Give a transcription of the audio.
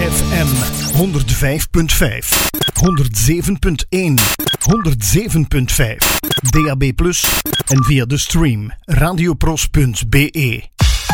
FM 105.5, 107.1, 107.5, DAB+ en via de stream radiopros.be.